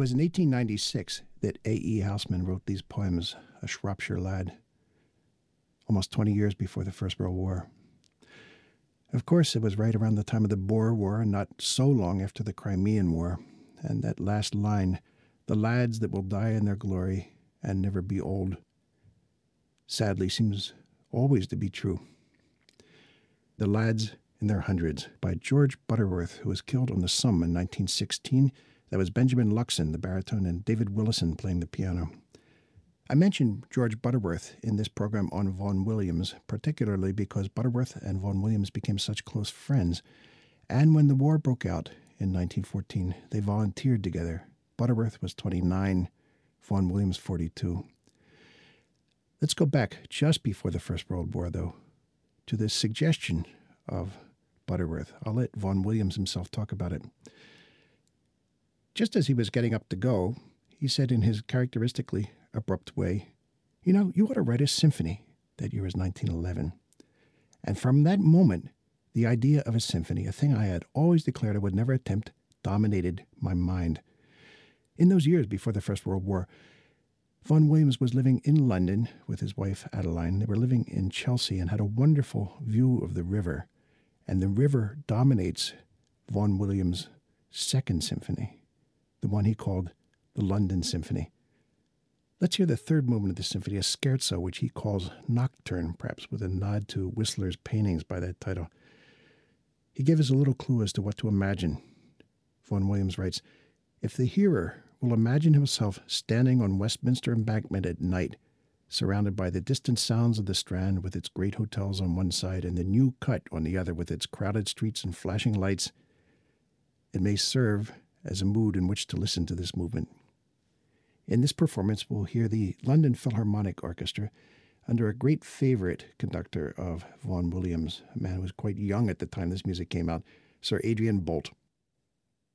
was in 1896 that A.E. Housman wrote these poems, A Shropshire Lad, almost 20 years before the First World War. Of course, it was right around the time of the Boer War and not so long after the Crimean War. And that last line, the lads that will die in their glory and never be old, sadly seems always to be true. The Lads in Their Hundreds by George Butterworth, who was killed on the Somme in 1916. That was Benjamin Luxon, the baritone, and David Willison playing the piano. I mentioned George Butterworth in this program on Vaughan Williams, particularly because Butterworth and Vaughan Williams became such close friends. And when the war broke out in 1914, they volunteered together. Butterworth was 29, Vaughan Williams 42. Let's go back just before the First World War, though, to this suggestion of Butterworth. I'll let Vaughan Williams himself talk about it. Just as he was getting up to go, he said in his characteristically abrupt way, "You know, you ought to write a symphony." That year was 1911. And from that moment, the idea of a symphony, a thing I had always declared I would never attempt, dominated my mind. In those years before the First World War, Vaughan Williams was living in London with his wife Adeline. They were living in Chelsea and had a wonderful view of the river. And the river dominates Vaughan Williams' second symphony, the one he called the London Symphony. Let's hear the third movement of the symphony, a scherzo, which he calls Nocturne, perhaps with a nod to Whistler's paintings by that title. He gave us a little clue as to what to imagine. Vaughan Williams writes, "If the hearer will imagine himself standing on Westminster Embankment at night, surrounded by the distant sounds of the Strand with its great hotels on one side and the New Cut on the other with its crowded streets and flashing lights, it may serve as a mood in which to listen to this movement." In this performance, we'll hear the London Philharmonic Orchestra under a great favorite conductor of Vaughan Williams, a man who was quite young at the time this music came out, Sir Adrian Boult.